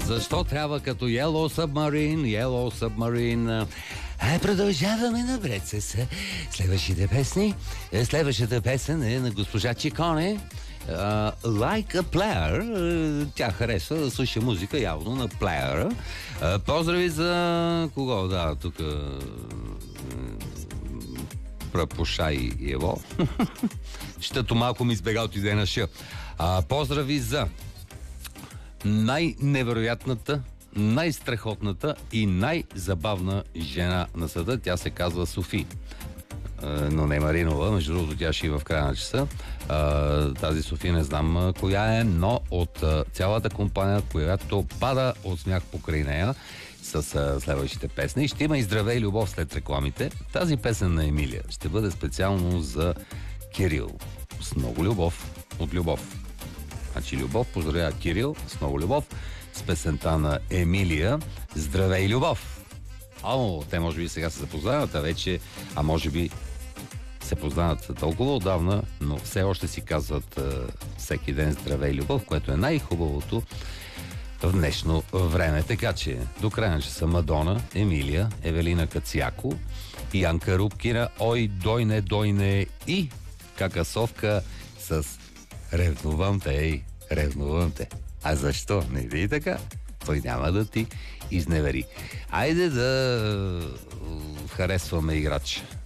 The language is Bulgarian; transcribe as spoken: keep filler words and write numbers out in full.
Защо трябва като Yellow Submarine, Yellow Submarine? А, продължаваме напред с следващите песни. Следващата песен е на госпожа Чиконе. Uh, like a player. Тя харесва да слуша музика явно на плеера. Uh, поздрави за кого? Да, тук Прапуша и Ево. Щето малко ми избега от идея на ша. Uh, поздрави за най-невероятната, най-страхотната и най-забавна жена на света. Тя се казва Софи. Но не Маринова, между другото тя ще и в края на часа. Тази София не знам коя е, но от цялата компания, която пада от смях покрай нея с следващите песни. Ще има и здраве и любов след рекламите. Тази песен на Емилия ще бъде специално за Кирил. С много любов от Любов. Значи Любов поздравява Кирил с много любов с песента на Емилия Здраве и любов. Ало, те може би сега се запознават, а вече, а може би се познават толкова отдавна, но все още си казват а, всеки ден здраве и любов, което е най-хубавото в днешно време. Така че до края на часа Мадона, Емилия, Евелина Кацяко, Янка Рубкина, Ой, дойне, дойне и Какасовка с Ревнувам те, ей, ревнувам те. А защо? Не види така? Той няма да ти изневери. Айде да харесваме играч.